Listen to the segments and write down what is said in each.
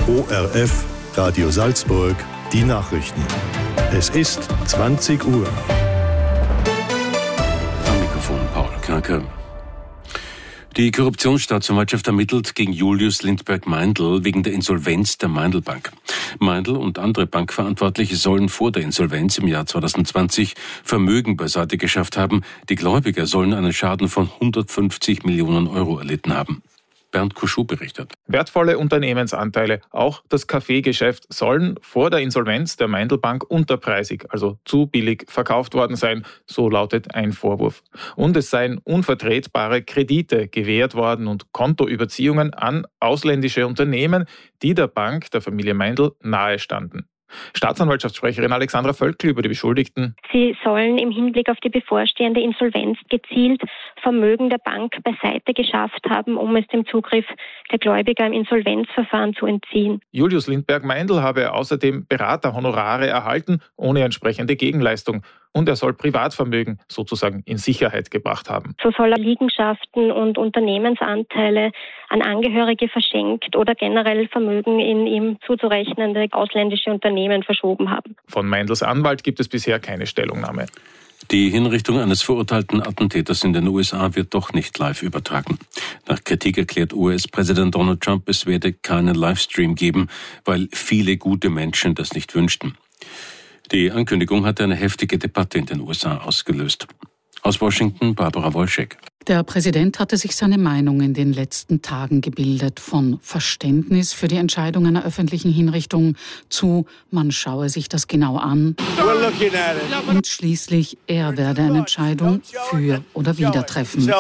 ORF, Radio Salzburg, die Nachrichten. Es ist 20 Uhr. Am Mikrofon Paul Knacker. Die Korruptionsstaatsanwaltschaft ermittelt gegen Julius Lindberg-Meindl wegen der Insolvenz der Meindl Bank. Meindl und andere Bankverantwortliche sollen vor der Insolvenz im Jahr 2020 Vermögen beiseite geschafft haben. Die Gläubiger sollen einen Schaden von 150 Millionen Euro erlitten haben. Bernd Kuschuh berichtet. Wertvolle Unternehmensanteile, auch das Kaffeegeschäft, sollen vor der Insolvenz der Meindl Bank unterpreisig, also zu billig verkauft worden sein, so lautet ein Vorwurf. Und es seien unvertretbare Kredite gewährt worden und Kontoüberziehungen an ausländische Unternehmen, die der Bank der Familie Meindl nahestanden. Staatsanwaltschaftssprecherin Alexandra Völkl über die Beschuldigten. Sie sollen im Hinblick auf die bevorstehende Insolvenz gezielt Vermögen der Bank beiseite geschafft haben, um es dem Zugriff der Gläubiger im Insolvenzverfahren zu entziehen. Julius Lindberg-Meindl habe außerdem Beraterhonorare erhalten, ohne entsprechende Gegenleistung. Und er soll Privatvermögen sozusagen in Sicherheit gebracht haben. So soll er Liegenschaften und Unternehmensanteile an Angehörige verschenkt oder generell Vermögen in ihm zuzurechnende ausländische Unternehmen verschoben haben. Von Meindls Anwalt gibt es bisher keine Stellungnahme. Die Hinrichtung eines verurteilten Attentäters in den USA wird doch nicht live übertragen. Nach Kritik erklärt US-Präsident Donald Trump, es werde keinen Livestream geben, weil viele gute Menschen das nicht wünschten. Die Ankündigung hatte eine heftige Debatte in den USA ausgelöst. Aus Washington, Barbara Wolschek. Der Präsident hatte sich seine Meinung in den letzten Tagen gebildet, von Verständnis für die Entscheidung einer öffentlichen Hinrichtung zu, man schaue sich das genau an und schließlich, er werde eine Entscheidung für oder wider treffen.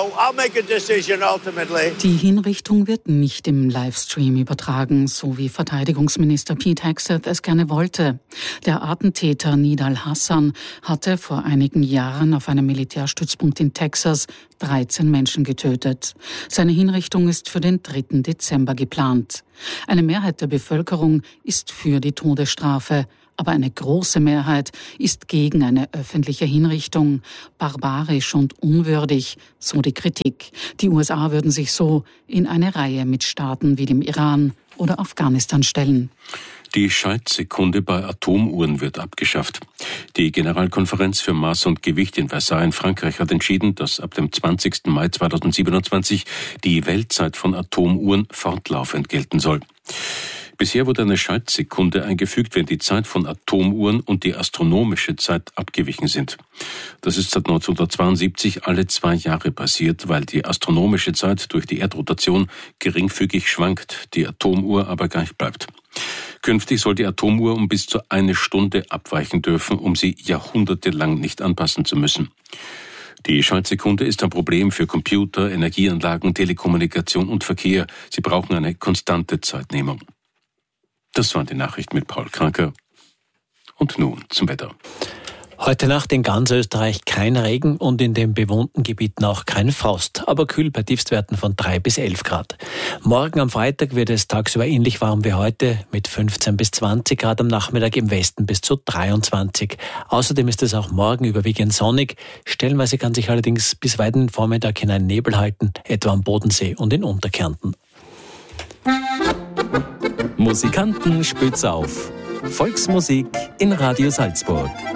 Die Hinrichtung wird nicht im Livestream übertragen, so wie Verteidigungsminister Pete Hegseth es gerne wollte. Der Attentäter Nidal Hassan hatte vor einigen Jahren auf einem Militärstützpunkt in Texas 13 Menschen getötet. Seine Hinrichtung ist für den 3. Dezember geplant. Eine Mehrheit der Bevölkerung ist für die Todesstrafe, aber eine große Mehrheit ist gegen eine öffentliche Hinrichtung. Barbarisch und unwürdig, so die Kritik. Die USA würden sich so in eine Reihe mit Staaten wie dem Iran oder Afghanistan stellen. Die Schaltsekunde bei Atomuhren wird abgeschafft. Die Generalkonferenz für Maß und Gewicht in Versailles in Frankreich hat entschieden, dass ab dem 20. Mai 2027 die Weltzeit von Atomuhren fortlaufend gelten soll. Bisher wurde eine Schaltsekunde eingefügt, wenn die Zeit von Atomuhren und die astronomische Zeit abgewichen sind. Das ist seit 1972 alle 2 Jahre passiert, weil die astronomische Zeit durch die Erdrotation geringfügig schwankt, die Atomuhr aber gleich bleibt. Künftig soll die Atomuhr um bis zu 1 Stunde abweichen dürfen, um sie jahrhundertelang nicht anpassen zu müssen. Die Schaltsekunde ist ein Problem für Computer, Energieanlagen, Telekommunikation und Verkehr. Sie brauchen eine konstante Zeitnehmung. Das waren die Nachrichten mit Paul Knacker. Und nun zum Wetter. Heute Nacht in ganz Österreich kein Regen und in den bewohnten Gebieten auch kein Frost, aber kühl bei Tiefstwerten von 3 bis 11 Grad. Morgen am Freitag wird es tagsüber ähnlich warm wie heute mit 15 bis 20 Grad, am Nachmittag im Westen bis zu 23. Außerdem ist es auch morgen überwiegend sonnig. Stellenweise kann sich allerdings bis weit in den Vormittag hinein Nebel halten, etwa am Bodensee und in Unterkärnten. Musikanten spitz auf. Volksmusik in Radio Salzburg.